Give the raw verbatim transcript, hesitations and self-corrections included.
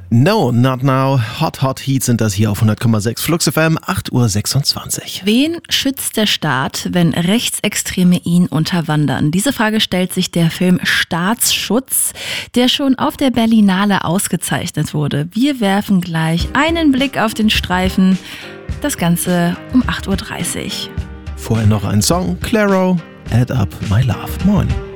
No, not now. Hot, hot heat sind das hier auf hundert Komma sechs Flux F M, acht Uhr sechsundzwanzig. Wen schützt der Staat, wenn Rechtsextreme ihn unterwandern? Diese Frage stellt sich der Film Staatsschutz, der schon auf der Berlinale ausgezeichnet wurde. Wir werfen gleich einen Blick auf den Streifen. Das Ganze um acht Uhr dreißig. Vorher noch ein Song. Claro, Add Up My Love. Moin.